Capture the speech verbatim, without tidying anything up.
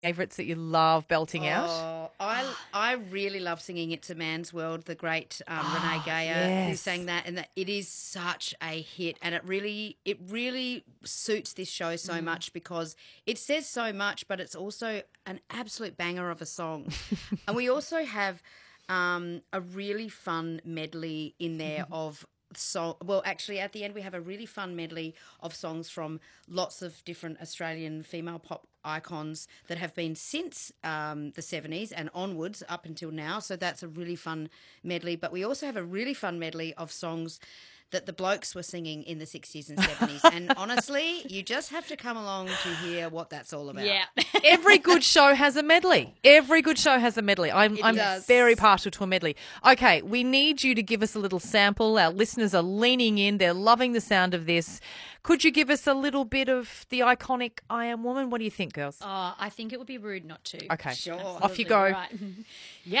favourites that you love belting out? Oh, I I really love singing "It's a Man's World." The great um, Renee Gayer who yes. sang that, and that it is such a hit, and it really it really suits this show so Mm. much because it says so much, but it's also an absolute banger of a song. And we also have um, a really fun medley in there of. So, well, actually, at the end, we have a really fun medley of songs from lots of different Australian female pop icons that have been since um, the seventies and onwards up until now. So that's a really fun medley. But we also have a really fun medley of songs that the blokes were singing in the sixties and seventies. And honestly, you just have to come along to hear what that's all about. Yeah. Every good show has a medley. Every good show has a medley. I'm, It I'm does. very partial to a medley. Okay, we need you to give us a little sample. Our listeners are leaning in. They're loving the sound of this. Could you give us a little bit of the iconic I Am Woman? What do you think, girls? Oh, I think it would be rude not to. Okay. Sure. Off you go. Right. Yeah.